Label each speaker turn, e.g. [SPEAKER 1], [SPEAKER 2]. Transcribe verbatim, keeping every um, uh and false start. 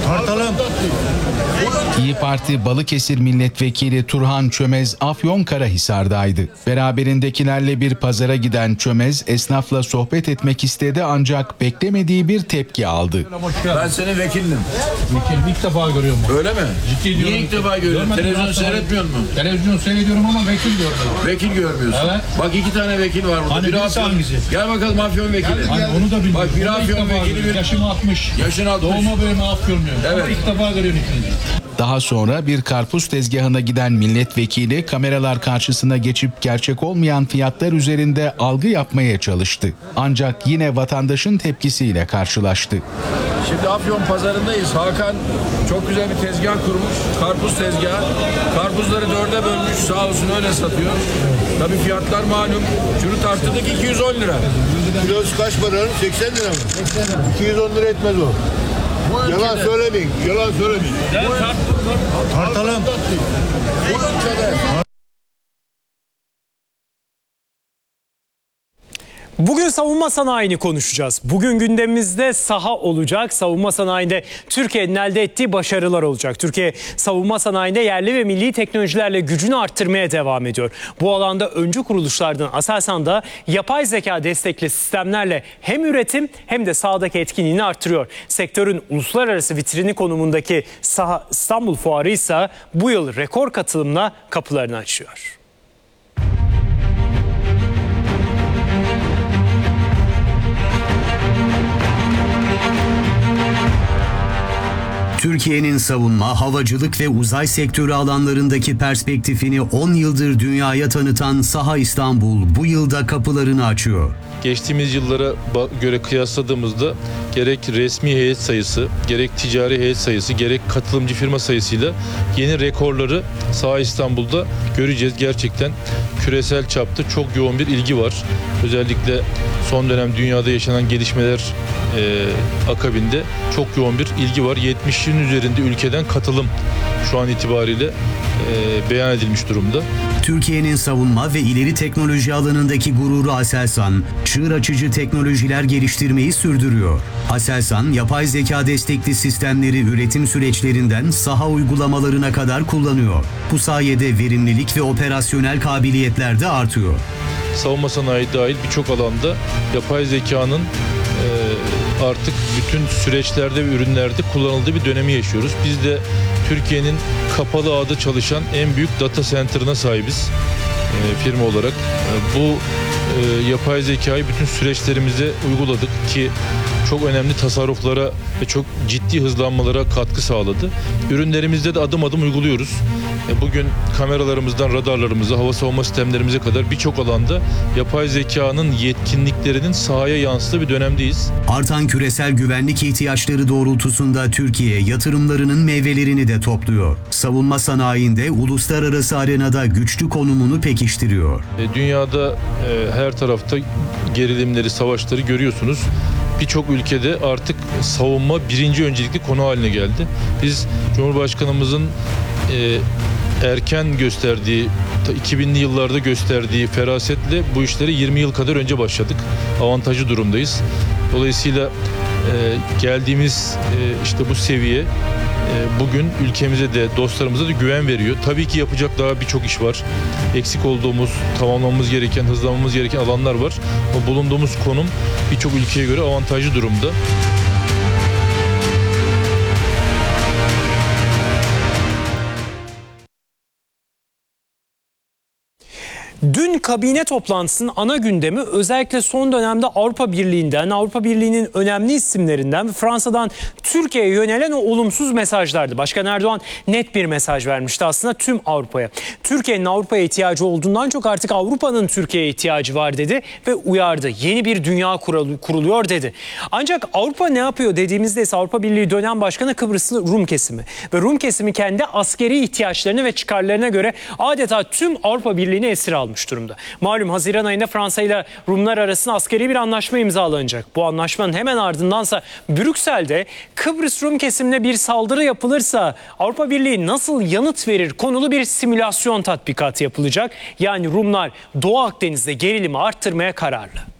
[SPEAKER 1] Tartalım.
[SPEAKER 2] İyi Parti Balıkesir Milletvekili Turhan Çömez Afyonkarahisar'daydı. Beraberindekilerle bir pazara giden Çömez esnafla sohbet etmek istedi ancak beklemediği bir tepki aldı.
[SPEAKER 3] Ben senin vekilinim.
[SPEAKER 1] Vekil ilk defa görüyorum.
[SPEAKER 3] Öyle mi?
[SPEAKER 1] Ciddi diyorum.
[SPEAKER 3] Niye ilk defa görüyorsun? Televizyon seyretmiyor musun?
[SPEAKER 1] Televizyon seyrediyorum ama vekil diyorum.
[SPEAKER 3] Vekil görmüyorsun.
[SPEAKER 1] Evet.
[SPEAKER 3] Bak iki tane vekil var burada.
[SPEAKER 1] Hani
[SPEAKER 3] biri
[SPEAKER 1] birisi
[SPEAKER 3] Afyon.
[SPEAKER 1] hangisi?
[SPEAKER 3] Gel bakalım Afyon vekili.
[SPEAKER 1] Hani onu da bilmiyorum.
[SPEAKER 3] Bak bir
[SPEAKER 1] Onu ilk
[SPEAKER 3] Afyon
[SPEAKER 1] defa
[SPEAKER 3] vekili
[SPEAKER 1] görüyorum.
[SPEAKER 3] bir...
[SPEAKER 1] Yaşım altmış.
[SPEAKER 3] Yaşın altmış.
[SPEAKER 1] Doğma büyüme Afyonluyum.
[SPEAKER 3] Evet.
[SPEAKER 1] Ama ilk defa görüyorum ikinizi.
[SPEAKER 2] Daha sonra bir karpuz tezgahına giden milletvekili kameralar karşısına geçip gerçek olmayan fiyatlar üzerinde algı yapmaya çalıştı. Ancak yine vatandaşın tepkisiyle karşılaştı.
[SPEAKER 3] Şimdi Afyon pazarındayız. Hakan çok güzel bir tezgah kurmuş. Karpuz tezgahı. Karpuzları dörde bölmüş. Sağ olsun öyle satıyor. Tabii fiyatlar malum. Şunu tarttık iki yüz on lira.
[SPEAKER 4] Kilosu kaç para? seksen lira mı? seksen lira. iki yüz on lira etmez o. Yalan söylemeyin. Yalan söylemeyin.
[SPEAKER 1] Tartalım.
[SPEAKER 3] Bu ülkede
[SPEAKER 5] Bugün savunma sanayini konuşacağız. Bugün gündemimizde saha olacak. Savunma sanayinde Türkiye'nin elde ettiği başarılar olacak. Türkiye savunma sanayinde yerli ve milli teknolojilerle gücünü arttırmaya devam ediyor. Bu alanda öncü kuruluşlardan Aselsan yapay zeka destekli sistemlerle hem üretim hem de sahadaki etkinliğini arttırıyor. Sektörün uluslararası vitrini konumundaki saha İstanbul Fuarı ise bu yıl rekor katılımla kapılarını açıyor.
[SPEAKER 6] Türkiye'nin savunma, havacılık ve uzay sektörü alanlarındaki perspektifini on yıldır dünyaya tanıtan Saha İstanbul bu yılda kapılarını açıyor.
[SPEAKER 7] Geçtiğimiz yıllara göre kıyasladığımızda gerek resmi heyet sayısı, gerek ticari heyet sayısı, gerek katılımcı firma sayısıyla yeni rekorları Saha İstanbul'da göreceğiz. Gerçekten küresel çapta çok yoğun bir ilgi var. Özellikle son dönem dünyada yaşanan gelişmeler e, akabinde çok yoğun bir ilgi var. yetmişin üzerinde ülkeden katılım şu an itibariyle e, beyan edilmiş durumda.
[SPEAKER 6] Türkiye'nin savunma ve ileri teknoloji alanındaki gururu Aselsan, çığır açıcı teknolojiler geliştirmeyi sürdürüyor. Aselsan, yapay zeka destekli sistemleri üretim süreçlerinden saha uygulamalarına kadar kullanıyor. Bu sayede verimlilik ve operasyonel kabiliyetler de artıyor.
[SPEAKER 7] Savunma sanayi dahil birçok alanda yapay zekanın e, artık bütün süreçlerde ve ürünlerde kullanıldığı bir dönemi yaşıyoruz. Biz de Türkiye'nin kapalı ağda çalışan en büyük data center'ına sahibiz e, firma olarak. E, bu e, yapay zekayı bütün süreçlerimize uyguladık ki çok önemli tasarruflara ve çok ciddi hızlanmalara katkı sağladı. Ürünlerimizde de adım adım uyguluyoruz. Bugün kameralarımızdan radarlarımıza, hava savunma sistemlerimize kadar birçok alanda yapay zekanın yetkinliklerinin sahaya yansıdığı bir dönemdeyiz.
[SPEAKER 6] Artan küresel güvenlik ihtiyaçları doğrultusunda Türkiye yatırımlarının meyvelerini de topluyor. Savunma sanayinde uluslararası arenada güçlü konumunu pekiştiriyor.
[SPEAKER 7] Dünyada her tarafta gerilimleri, savaşları görüyorsunuz. Birçok ülkede artık savunma birinci öncelikli konu haline geldi. Biz Cumhurbaşkanımızın e, erken gösterdiği, iki binli yıllarda gösterdiği ferasetle bu işlere yirmi yıl kadar önce başladık. Avantajlı durumdayız. Dolayısıyla e, geldiğimiz e, işte bu seviye e, bugün ülkemize de dostlarımıza da güven veriyor. Tabii ki yapacak daha birçok iş var. Eksik olduğumuz, tamamlamamız gereken, hızlanmamız gereken alanlar var. Ama bulunduğumuz konum birçok ülkeye göre avantajlı durumda.
[SPEAKER 5] Dün kabine toplantısının ana gündemi özellikle son dönemde Avrupa Birliği'nden, Avrupa Birliği'nin önemli isimlerinden ve Fransa'dan Türkiye'ye yönelen o olumsuz mesajlardı. Başkan Erdoğan net bir mesaj vermişti aslında tüm Avrupa'ya. Türkiye'nin Avrupa'ya ihtiyacı olduğundan çok artık Avrupa'nın Türkiye'ye ihtiyacı var dedi ve uyardı. Yeni bir dünya kuruluyor dedi. Ancak Avrupa ne yapıyor dediğimizde ise Avrupa Birliği dönem başkanı Kıbrıslı Rum kesimi. Ve Rum kesimi kendi askeri ihtiyaçlarını ve çıkarlarına göre adeta tüm Avrupa Birliği'ni esir aldı. Durumda. Malum Haziran ayında Fransa ile Rumlar arasında askeri bir anlaşma imzalanacak. Bu anlaşmanın hemen ardındansa Brüksel'de Kıbrıs Rum kesimine bir saldırı yapılırsa Avrupa Birliği nasıl yanıt verir konulu bir simülasyon tatbikatı yapılacak. Yani Rumlar Doğu Akdeniz'de gerilimi arttırmaya kararlı.